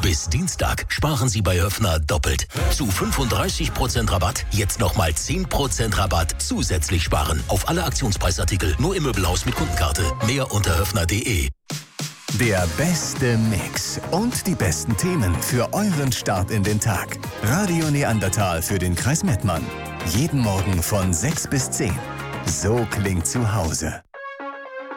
Bis Dienstag sparen Sie bei Höffner doppelt. Zu 35% Rabatt jetzt nochmal 10% Rabatt zusätzlich sparen. Auf alle Aktionspreisartikel, nur im Möbelhaus mit Kundenkarte. Mehr unter höffner.de. Der beste Mix und die besten Themen für euren Start in den Tag. Radio Neandertal für den Kreis Mettmann. Jeden Morgen von 6 bis 10. So klingt zu Hause.